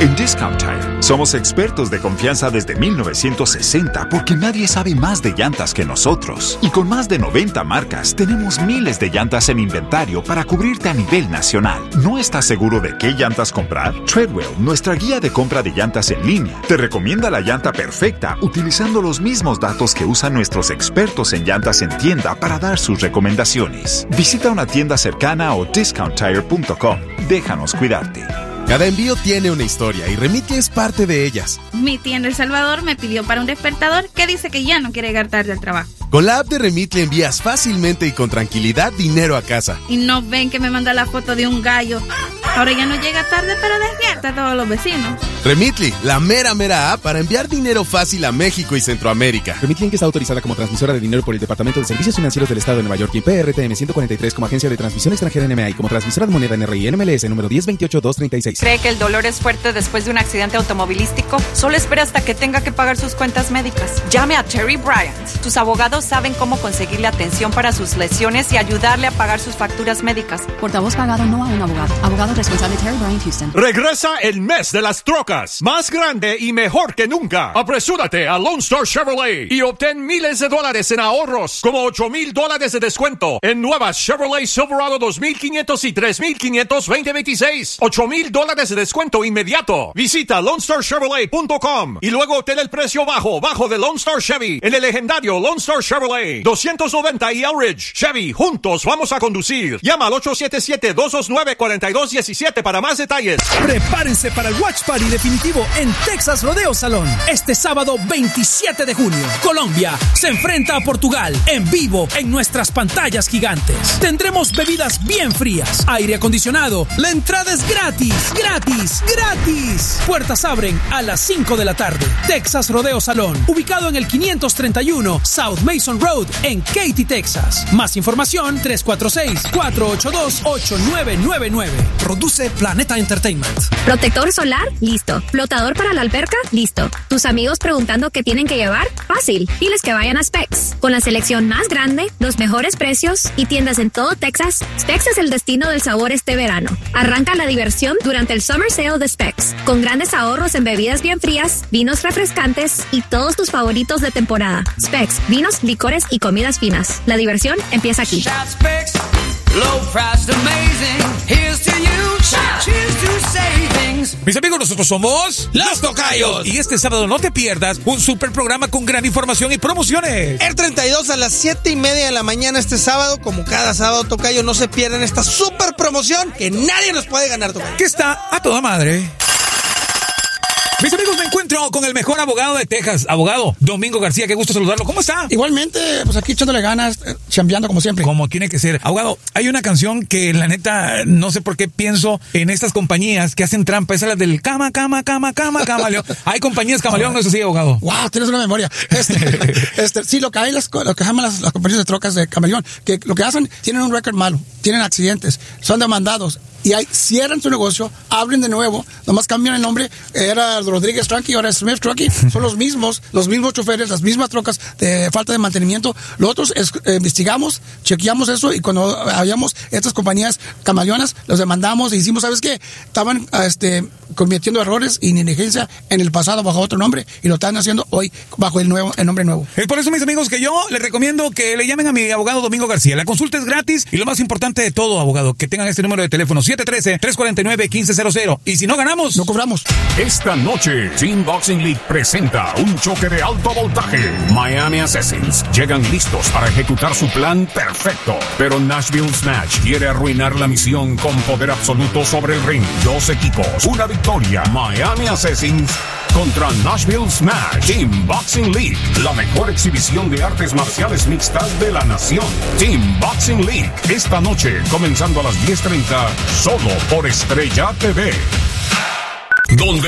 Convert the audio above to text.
En Discount Tire, somos expertos de confianza desde 1960 porque nadie sabe más de llantas que nosotros. Y con más de 90 marcas, tenemos miles de llantas en inventario para cubrirte a nivel nacional. ¿No estás seguro de qué llantas comprar? Treadwell, nuestra guía de compra de llantas en línea, te recomienda la llanta perfecta utilizando los mismos datos que usan nuestros expertos en llantas en tienda para dar sus recomendaciones. Visita una tienda cercana o discounttire.com. Déjanos cuidarte. Cada envío tiene una historia y Remitly es parte de ellas. Mi tía en El Salvador me pidió para un despertador que dice que ya no quiere llegar tarde al trabajo. Con la app de Remitly envías fácilmente y con tranquilidad dinero a casa. Y no ven que me manda la foto de un gallo. Ahora ya no llega tarde, pero despierta a todos los vecinos. Remitly, la mera app para enviar dinero fácil a México y Centroamérica. Remitly, que está autorizada como transmisora de dinero por el Departamento de Servicios Financieros del Estado de Nueva York y PRTM 143 como agencia de transmisión extranjera NMA y como transmisora de moneda NRI NMLS número 1028-236. ¿Cree que el dolor es fuerte después de un accidente automovilístico? Solo espera hasta que tenga que pagar sus cuentas médicas. Llame a Terry Bryant. Tus abogados saben cómo conseguirle atención para sus lesiones y ayudarle a pagar sus facturas médicas. Portavoz pagado no a un abogado. Abogado responsable Terry Bryant Houston. Regresa el mes de las trocas. Más grande y mejor que nunca. Apresúrate a Lone Star Chevrolet y obtén miles de dólares en ahorros, como $8,000 de descuento en nuevas Chevrolet Silverado 2500 y 3500 2026. $8,000 de descuento inmediato. Visita LoneStarChevrolet.com y luego obtén el precio bajo de Lone Star Chevy en el legendario Lone Star Chevrolet 290 y Elridge. Chevy, juntos vamos a conducir. Llama al 877-229-4217 para más detalles. Prepárense para el Watch Party definitivo en Texas Rodeo Salón. Este sábado 27 de junio, Colombia se enfrenta a Portugal en vivo en nuestras pantallas gigantes. Tendremos bebidas bien frías, aire acondicionado. La entrada es gratis. Puertas abren a las 5 de la tarde. Texas Rodeo Salón, ubicado en el 531 South Mason Road en Katy, Texas. Más información 346-482-8999. Produce Planeta Entertainment. ¿Protector solar? Listo. ¿Flotador para la alberca? Listo. ¿Tus amigos preguntando qué tienen que llevar? Fácil. Diles que vayan a Specs. Con la selección más grande, los mejores precios y tiendas en todo Texas, Specs es el destino del sabor este verano. Arranca la diversión durante el Summer Sale de Specs, con grandes ahorros en bebidas bien frías, vinos refrescantes y todos tus favoritos de temporada. Specs, vinos, licores y comidas finas. La diversión empieza aquí. Mis amigos, nosotros somos Los Tocayos. Y este sábado no te pierdas un super programa con gran información y promociones. El 32 a las 7:30 de la mañana este sábado, como cada sábado, Tocayo, no se pierdan esta super promoción que nadie nos puede ganar, Tocayo. Que está a toda madre. Mis amigos, me encuentro con el mejor abogado de Texas, abogado Domingo García. Qué gusto saludarlo. ¿Cómo está? Igualmente, pues aquí echándole ganas, chambeando como siempre. Como tiene que ser. Abogado, hay una canción que la neta, no sé por qué pienso en estas compañías que hacen trampa. Esa es la del camaleón. Hay compañías camaleón, no es así, abogado. Wow, tienes una memoria. Sí, lo que hay, lo que llaman las compañías de trocas de camaleón, que lo que hacen, tienen un récord malo, tienen accidentes, son demandados. Y ahí cierran su negocio, abren de nuevo, nomás cambian el nombre, era Rodríguez Trucking, ahora es Smith Trucking, son los mismos choferes, las mismas trocas de falta de mantenimiento. Nosotros investigamos, chequeamos eso y cuando hallamos estas compañías camaleonas, los demandamos y hicimos, ¿sabes qué? Estaban cometiendo errores y negligencia en el pasado bajo otro nombre y lo están haciendo hoy bajo el nombre nuevo. Es por eso, mis amigos, que yo les recomiendo que le llamen a mi abogado Domingo García. La consulta es gratis y lo más importante de todo, abogado, que tengan este número de teléfono 713-349-1500. Y si no ganamos, no cobramos. Esta noche, Team Boxing League presenta un choque de alto voltaje. Miami Assassins llegan listos para ejecutar su plan perfecto. Pero Nashville Smash quiere arruinar la misión con poder absoluto sobre el ring. 2 equipos, una victoria. Miami Assassins contra Nashville Smash. Team Boxing League, la mejor exhibición de artes marciales mixtas de la nación. Team Boxing League, esta noche, comenzando a las 10:30, solo por Estrella TV. Donde